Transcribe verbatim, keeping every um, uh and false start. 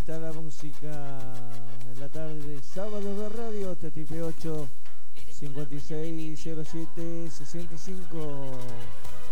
está la música en la tarde de sábado de radio, T T P ocho cincuenta y seis cero siete sesenta y cinco.